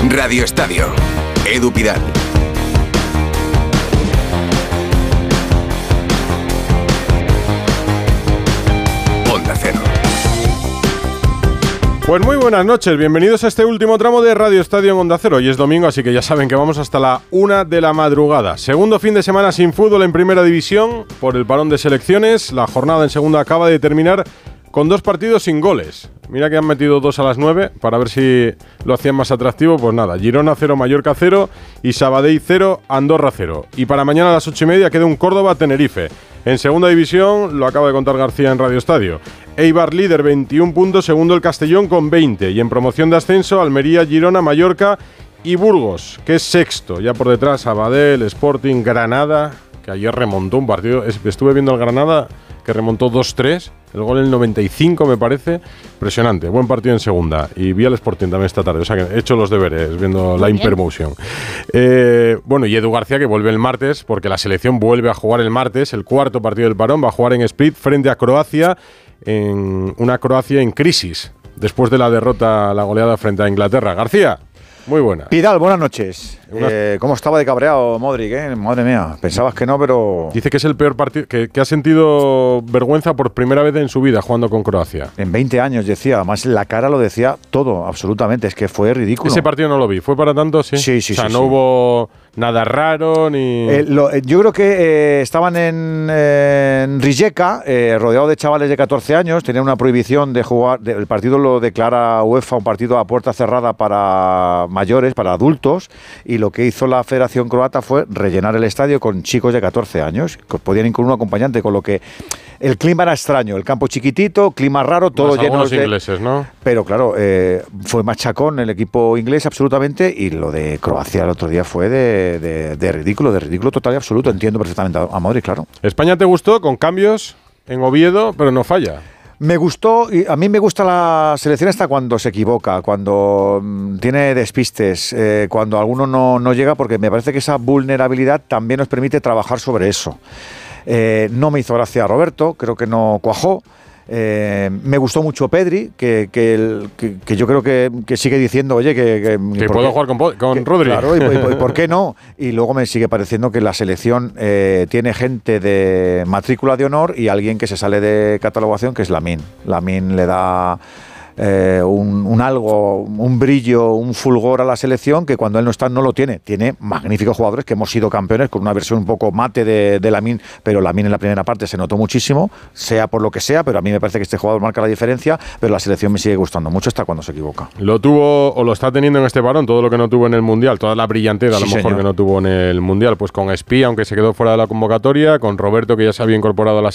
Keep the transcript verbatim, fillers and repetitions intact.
Radio Estadio. Edu Pidal. Onda Cero. Pues muy buenas noches, bienvenidos a este último tramo de Radio Estadio en Onda Cero. Hoy es domingo, así que ya saben que vamos hasta la una de la madrugada. Segundo fin de semana sin fútbol en Primera División por el parón de selecciones. La jornada en segunda acaba de terminar con dos partidos sin goles. Mira que han metido dos a las nueve para ver si lo hacían más atractivo. Pues nada, Girona cero, Mallorca cero y Sabadell cero, Andorra cero. Y para mañana a las ocho y media queda un Córdoba-Tenerife. En segunda división, lo acaba de contar García en Radio Estadio. Eibar líder, veintiún puntos, segundo el Castellón con veinte. Y en promoción de ascenso, Almería, Girona, Mallorca y Burgos, que es sexto. Ya por detrás, Sabadell, Sporting, Granada, que ayer remontó un partido. Estuve viendo el Granada, que remontó dos tres. El gol en el noventa y cinco, me parece. Impresionante. Buen partido en segunda. Y vi al Sporting también esta tarde. O sea que he hecho los deberes viendo la Hypermotion. Eh, bueno, y Edu García, que vuelve el martes, porque la selección vuelve a jugar el martes, el cuarto partido del parón. Va a jugar en Split frente a Croacia, en una Croacia en crisis, después de la derrota, la goleada frente a Inglaterra. García, muy buena. Pidal, buenas noches. Eh, ¿Cómo estaba de cabreado Modric, eh? Madre mía, pensabas que no, pero... Dice que es el peor partido, que, que ha sentido vergüenza por primera vez en su vida jugando con Croacia. En veinte años decía, además la cara lo decía todo, absolutamente, es que fue ridículo. Ese partido no lo vi, ¿fue para tanto? Sí, sí, sí. O sea, sí, no sí. hubo nada raro ni... Eh, lo, eh, yo creo que eh, estaban en, eh, en Rijeka, eh, rodeado de chavales de catorce años, tenían una prohibición de jugar, de, el partido lo declara UEFA un partido a puerta cerrada para mayores, para adultos, y lo que hizo la Federación Croata fue rellenar el estadio con chicos de catorce años, que podían incluir un acompañante, con lo que el clima era extraño, el campo chiquitito, clima raro, todo lleno de... ingleses, ¿no? Pero claro, eh, fue machacón el equipo inglés absolutamente, y lo de Croacia el otro día fue de, de, de ridículo, de ridículo total y absoluto. Entiendo perfectamente a, a Modric, claro. ¿España te gustó con cambios en Oviedo, pero no falla? Me gustó, y a mí me gusta la selección esta cuando se equivoca, cuando mmm, tiene despistes, eh, cuando alguno no, no llega, porque me parece que esa vulnerabilidad también nos permite trabajar sobre eso. Eh, no me hizo gracia Roberto, creo que no cuajó. Eh, me gustó mucho Pedri, que, que, el, que, que yo creo que, que sigue diciendo, oye, que... Que, que puedo jugar con, con que, Rodri. Claro, y, y, y por qué no. Y luego me sigue pareciendo que la selección eh, tiene gente de matrícula de honor y alguien que se sale de catalogación, que es Lamine. Lamine le da... Eh, un, un algo, un brillo, un fulgor a la selección que cuando él no está no lo tiene. Tiene magníficos jugadores que hemos sido campeones con una versión un poco mate de, de Lamine, pero Lamine en la primera parte se notó muchísimo, sea por lo que sea, pero a mí me parece que este jugador marca la diferencia, pero la selección me sigue gustando mucho hasta cuando se equivoca. Lo tuvo o lo está teniendo en este parón, todo lo que no tuvo en el Mundial, toda la brillantez a lo sí, mejor señor. que no tuvo en el Mundial, pues con Espí, aunque se quedó fuera de la convocatoria, con Roberto, que ya se había incorporado a la